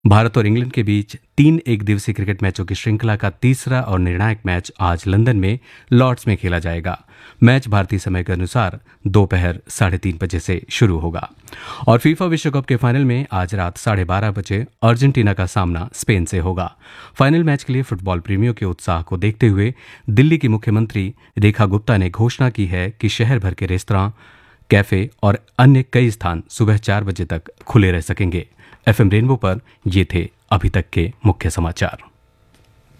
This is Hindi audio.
भारत और इंग्लैंड के बीच 3 एक दिवसीय क्रिकेट मैचों की श्रृंखला का तीसरा और निर्णायक मैच आज लंदन में लॉर्ड्स में खेला जाएगा। मैच भारतीय समय के अनुसार दोपहर 3:30 बजे से शुरू होगा। और फीफा विश्व कप के फाइनल में आज रात 12:30 बजे अर्जेंटीना का सामना स्पेन से होगा। फाइनल मैच के लिए फुटबॉल प्रेमियों के उत्साह को देखते हुए दिल्ली की मुख्यमंत्री रेखा गुप्ता ने घोषणा की है कि शहर भर के रेस्तरां, कैफे और अन्य कई स्थान सुबह 4 बजे तक खुले रह सकेंगे। एफएम रेनबो पर ये थे अभी तक के मुख्य समाचार।